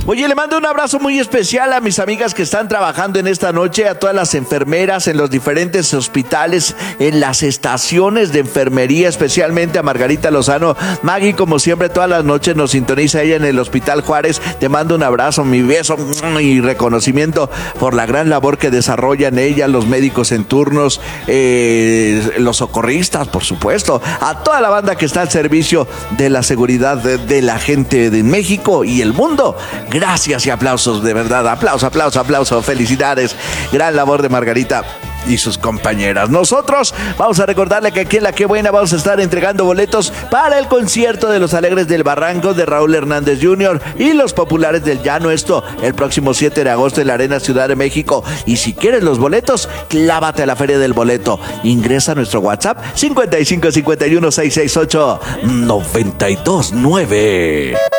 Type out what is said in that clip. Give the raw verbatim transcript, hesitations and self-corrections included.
Oye, le mando un abrazo muy especial a mis amigas que están trabajando en esta noche, a todas las enfermeras en los diferentes hospitales, en las estaciones de enfermería, especialmente a Margarita Lozano. Maggie, como siempre, todas las noches nos sintoniza ella en el Hospital Juárez. Te mando un abrazo, mi beso y reconocimiento por la gran labor que desarrollan ella, los médicos en turnos, eh, los socorristas, por supuesto, a toda la banda que está al servicio de la seguridad de, de la gente de México y el mundo. Gracias y aplausos, de verdad, aplauso, aplauso, aplauso, felicidades, gran labor de Margarita y sus compañeras. Nosotros vamos a recordarle que aquí en La Qué Buena vamos a estar entregando boletos para el concierto de Los Alegres del Barranco de Raúl Hernández junior y Los Populares del Llano, esto el próximo siete de agosto en la Arena Ciudad de México. Y si quieres los boletos, clávate a la Feria del Boleto. Ingresa a nuestro WhatsApp cincuenta y cinco cincuenta y uno seiscientos sesenta y ocho noventa y dos nueve.